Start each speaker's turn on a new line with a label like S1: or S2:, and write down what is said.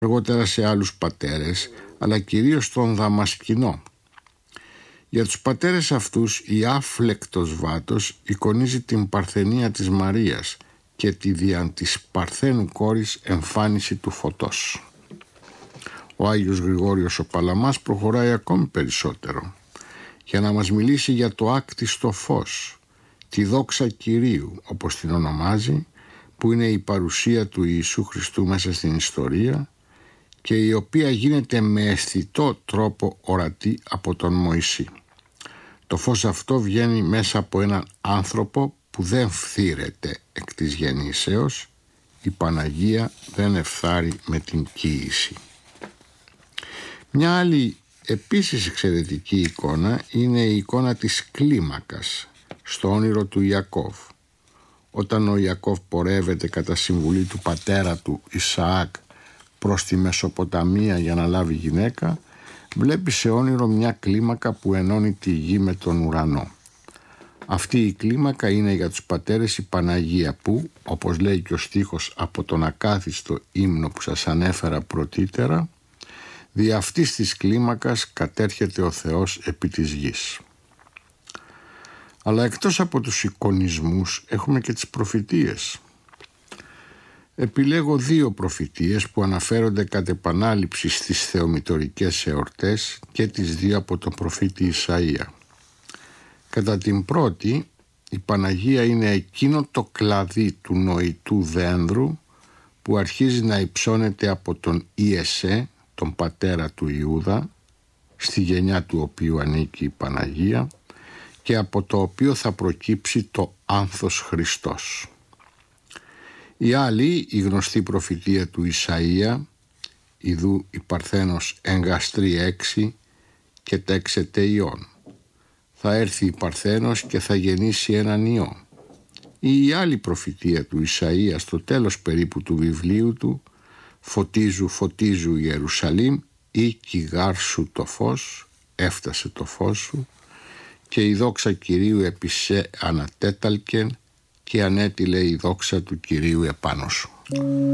S1: αργότερα σε άλλους πατέρες, αλλά κυρίως στον Δαμασκηνό. Για τους πατέρες αυτούς η άφλεκτος βάτος εικονίζει την παρθενία της Μαρίας και τη δια της παρθένου κόρης εμφάνιση του φωτός. Ο Άγιος Γρηγόριος ο Παλαμάς προχωράει ακόμη περισσότερο για να μας μιλήσει για το άκτιστο φως, τη δόξα Κυρίου όπως την ονομάζει, που είναι η παρουσία του Ιησού Χριστού μέσα στην ιστορία και η οποία γίνεται με αισθητό τρόπο ορατή από τον Μωυσή. Το φως αυτό βγαίνει μέσα από έναν άνθρωπο που δεν φθήρεται εκ της γεννήσεως, η Παναγία δεν εφθάρει με την κύηση. Μια άλλη επίσης εξαιρετική εικόνα είναι η εικόνα της κλίμακας στο όνειρο του Ιακώβ. Όταν ο Ιακώβ πορεύεται κατά συμβουλή του πατέρα του Ισαάκ προς τη Μεσοποταμία για να λάβει γυναίκα, βλέπει σε όνειρο μια κλίμακα που ενώνει τη γη με τον ουρανό. Αυτή η κλίμακα είναι για τους πατέρες η Παναγία που, όπως λέει και ο στίχος από τον ακάθιστο ύμνο που σας ανέφερα πρωτήτερα, δι' αυτής της κλίμακας κατέρχεται ο Θεός επί της γης. Αλλά εκτός από τους εικονισμούς έχουμε και τις προφητείες. Επιλέγω 2 προφητείες που αναφέρονται κατ' επανάληψη στις θεομητορικές εορτές και τις 2 από τον προφήτη Ισαΐα. Κατά την πρώτη, η Παναγία είναι εκείνο το κλαδί του νοητού δένδρου που αρχίζει να υψώνεται από τον Ιεσέ, τον πατέρα του Ιούδα, στη γενιά του οποίου ανήκει η Παναγία, και από το οποίο θα προκύψει το άνθος Χριστός. Η άλλη, η γνωστή προφητεία του Ισαΐα, ιδού η Παρθένος εγκαστρεί 6 και τέξεται ιών. Θα έρθει η Παρθένος και θα γεννήσει έναν ιό. Ή η άλλη προφητεία του Ισαΐα στο τέλος περίπου του βιβλίου του, φωτίζου φωτίζου Ιερουσαλήμ ή κιγάρ σου το φως, έφτασε το φως σου, και η δόξα Κυρίου επί σε ανατέταλκεν και ανέτειλε η δόξα του Κυρίου επάνω σου.